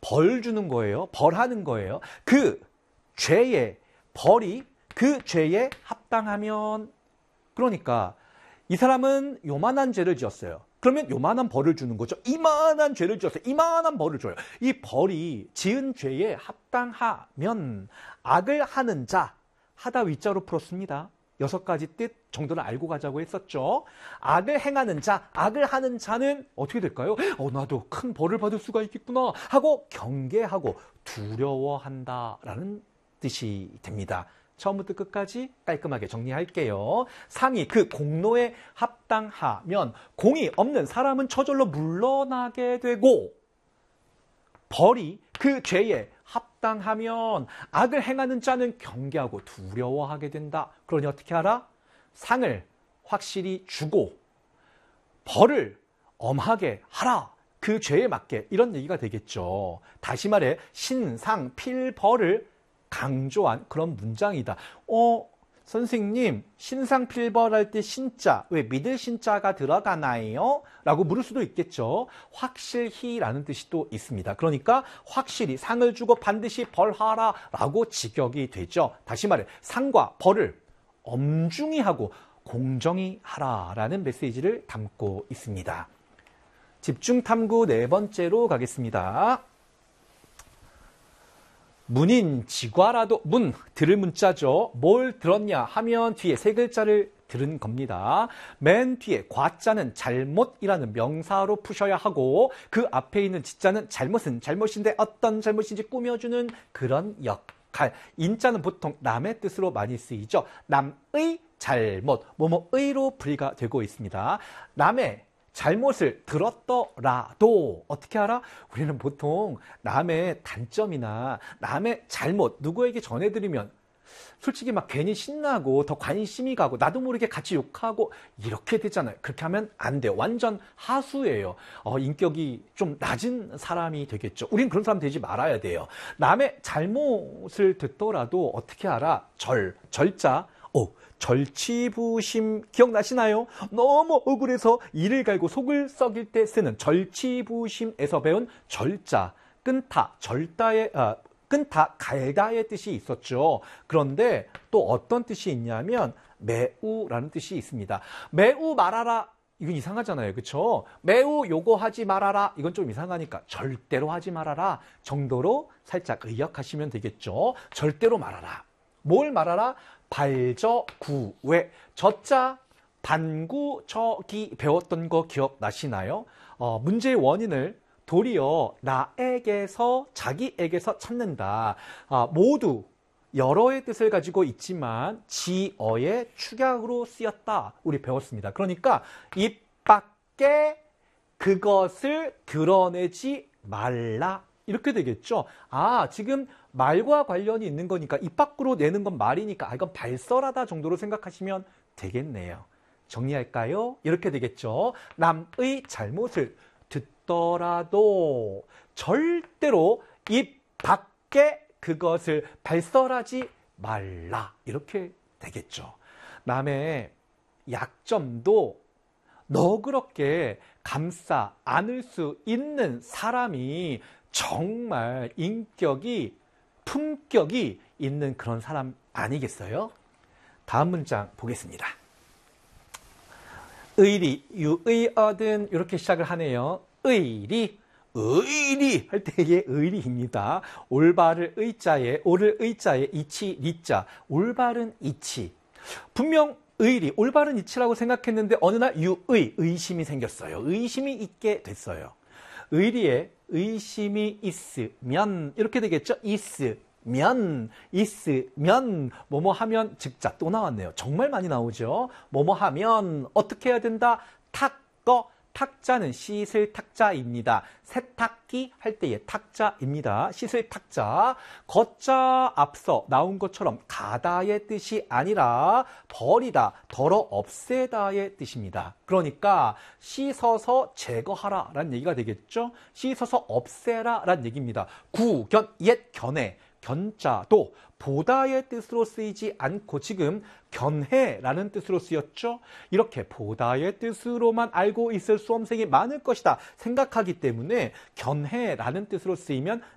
벌 주는 거예요. 벌하는 거예요. 그 죄의 벌이 그 죄에 합당하면, 그러니까 이 사람은 요만한 죄를 지었어요. 그러면 요만한 벌을 주는 거죠. 이만한 죄를 지었어요. 이만한 벌을 줘요. 이 벌이 지은 죄에 합당하면 악을 하는 자, 하다 위자로 풀었습니다. 6가지 뜻 정도를 알고 가자고 했었죠. 악을 행하는 자, 악을 하는 자는 어떻게 될까요? 나도 큰 벌을 받을 수가 있겠구나 하고 경계하고 두려워한다라는 뜻이 됩니다. 처음부터 끝까지 깔끔하게 정리할게요. 상이 그 공로에 합당하면 공이 없는 사람은 저절로 물러나게 되고, 벌이 그 죄에 합당하면 악을 행하는 자는 경계하고 두려워하게 된다. 그러니 어떻게 하라? 상을 확실히 주고 벌을 엄하게 하라. 그 죄에 맞게, 이런 얘기가 되겠죠. 다시 말해 신상 필벌을 강조한 그런 문장이다. 선생님, 신상필벌할 때 신자, 왜 믿을 신자가 들어가나요? 라고 물을 수도 있겠죠. 확실히라는 뜻이 또 있습니다. 그러니까 확실히 상을 주고 반드시 벌하라 라고 직역이 되죠. 다시 말해 상과 벌을 엄중히 하고 공정히 하라라는 메시지를 담고 있습니다. 집중탐구 4번째로 가겠습니다. 문인 지과라도, 문, 들을 문자죠. 뭘 들었냐 하면 뒤에 3글자를 들은 겁니다. 맨 뒤에 과자는 잘못이라는 명사로 푸셔야 하고, 그 앞에 있는 지자는 잘못은 잘못인데 어떤 잘못인지 꾸며주는 그런 역할. 인자는 보통 남의 뜻으로 많이 쓰이죠. 남의 잘못, 뭐뭐의로 풀이가 되고 있습니다. 남의 잘못을 들었더라도 어떻게 알아? 우리는 보통 남의 단점이나 남의 잘못 누구에게 전해드리면 솔직히 막 괜히 신나고 더 관심이 가고 나도 모르게 같이 욕하고 이렇게 되잖아요. 그렇게 하면 안 돼요. 완전 하수예요. 인격이 좀 낮은 사람이 되겠죠. 우린 그런 사람 되지 말아야 돼요. 남의 잘못을 듣더라도 어떻게 알아? 절자. 절치부심 기억나시나요? 너무 억울해서 이를 갈고 속을 썩일 때 쓰는 절치부심에서 배운 절자, 끈타, 끈타, 갈다의 뜻이 있었죠. 그런데 또 어떤 뜻이 있냐면 매우라는 뜻이 있습니다. 매우 말아라. 이건 이상하잖아요. 그렇죠? 매우 요거 하지 말아라. 이건 좀 이상하니까 절대로 하지 말아라 정도로 살짝 의역하시면 되겠죠. 절대로 말아라. 뭘 말아라? 발저구외. 저자 반구 저기 배웠던 거 기억나시나요? 문제의 원인을 도리어 나에게서, 자기에게서 찾는다. 모두 여러의 뜻을 가지고 있지만 지어의 축약으로 쓰였다. 우리 배웠습니다. 그러니까 입 밖에 그것을 드러내지 말라. 이렇게 되겠죠. 지금 말과 관련이 있는 거니까 입 밖으로 내는 건 말이니까 이건 발설하다 정도로 생각하시면 되겠네요. 정리할까요? 이렇게 되겠죠. 남의 잘못을 듣더라도 절대로 입 밖에 그것을 발설하지 말라. 이렇게 되겠죠. 남의 약점도 너그럽게 감싸 안을 수 있는 사람이 정말 인격이, 품격이 있는 그런 사람 아니겠어요? 다음 문장 보겠습니다. 의리, 유의어든 이렇게 시작을 하네요. 의리 할 때의 의리입니다. 올바를 의자에, 옳을 의자에 이치, 리자, 올바른 이치. 분명 의리, 올바른 이치라고 생각했는데 어느 날 의심이 생겼어요. 의심이 있게 됐어요. 의리에 의심이 있으면 이렇게 되겠죠. 있으면 뭐뭐 하면 즉자. 또 나왔네요. 정말 많이 나오죠. 뭐뭐 하면 어떻게 해야 된다? 탁자는 씻을 탁자입니다. 세탁기 할 때의 탁자입니다. 씻을 탁자. 걷자 앞서 나온 것처럼 가다의 뜻이 아니라 버리다, 덜어 없애다의 뜻입니다. 그러니까 씻어서 제거하라 라는 얘기가 되겠죠. 씻어서 없애라 라는 얘기입니다. 구견, 옛 견해. 견자도 보다의 뜻으로 쓰이지 않고 지금 견해라는 뜻으로 쓰였죠. 이렇게 보다의 뜻으로만 알고 있을 수험생이 많을 것이다 생각하기 때문에 견해라는 뜻으로 쓰이면